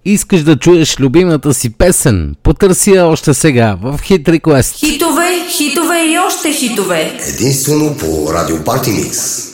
Искаш да чуеш любимата си песен? Потърси я още сега в Hit Request. Хитове, хитове и още хитове. Единствено по Радио Парти Микс.